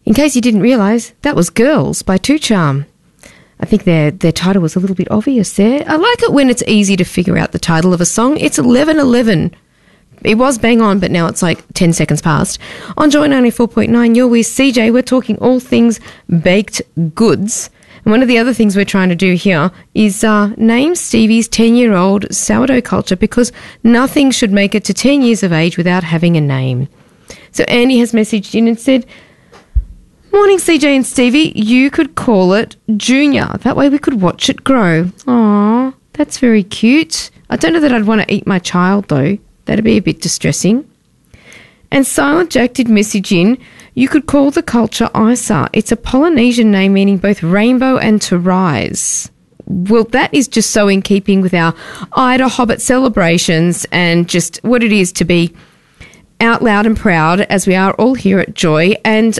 In case you didn't realise, that was Girls by Two Charm. I think their title was a little bit obvious there. I like it when it's easy to figure out the title of a song. It's 11:11. It was bang on, but now it's like 10 seconds past. On Joy 94.9, you're with CJ. We're talking all things baked goods. And one of the other things we're trying to do here is name Stevie's 10-year-old sourdough culture, because nothing should make it to 10 years of age without having a name. So Andy has messaged in and said, "Morning, CJ and Stevie. You could call it Junior. That way we could watch it grow." Aw, that's very cute. I don't know that I'd want to eat my child, though. That'd be a bit distressing. And Silent Jack did message in, "You could call the culture Isa. It's a Polynesian name meaning both rainbow and to rise." Well, that is just so in keeping with our Ida Hobbit celebrations and just what it is to be out loud and proud, as we are all here at Joy. And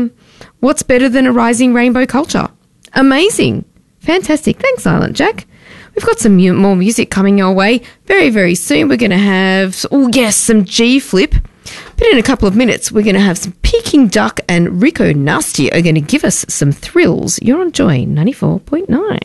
what's better than a rising rainbow culture? Amazing. Fantastic. Thanks, Silent Jack. We've got some more music coming your way very, very soon. We're going to have, some G-Flip. But in a couple of minutes, we're going to have some Peking Duck, and Rico Nasty are going to give us some thrills. You're on Joy 94.9.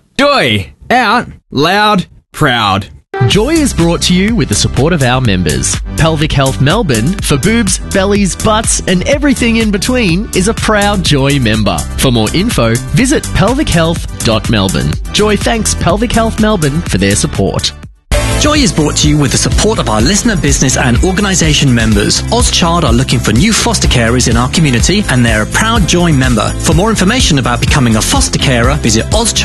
Joy, out, loud, proud. Joy is brought to you with the support of our members. Pelvic Health Melbourne, for boobs, bellies, butts and everything in between, is a proud Joy member. For more info, visit pelvichealth.melbourne. Joy thanks Pelvic Health Melbourne for their support. Joy is brought to you with the support of our listener business and organisation members. Ozchild are looking for new foster carers in our community, and they're a proud Joy member. For more information about becoming a foster carer, visit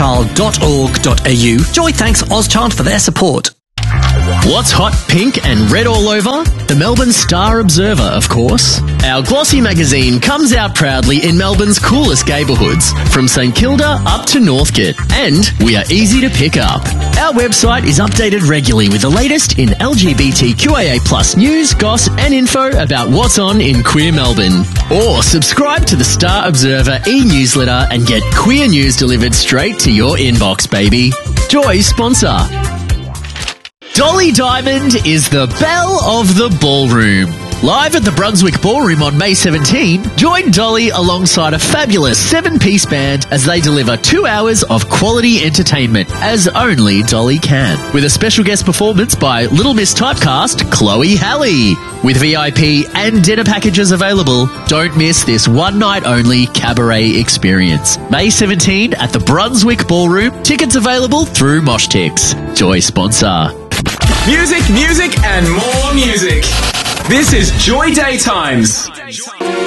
ozchild.org.au. Joy thanks Ozchild for their support. What's hot, pink and red all over? The Melbourne Star Observer, of course. Our glossy magazine comes out proudly in Melbourne's coolest neighbourhoods, from St Kilda up to Northcote, and we are easy to pick up. Our website is updated regularly with the latest in LGBTQIA+ news, goss and info about what's on in queer Melbourne. Or subscribe to the Star Observer e-newsletter and get queer news delivered straight to your inbox, baby. Joy sponsor. Dolly Diamond is the belle of the ballroom. Live at the Brunswick Ballroom on May 17, join Dolly alongside a fabulous 7-piece band as they deliver 2 hours of quality entertainment, as only Dolly can. With a special guest performance by Little Miss Typecast, Chloe Halley. With VIP and dinner packages available, don't miss this one-night-only cabaret experience. May 17 at the Brunswick Ballroom. Tickets available through Moshtix. Joy sponsor. Music, music, and more music. This is Joy Daytimes.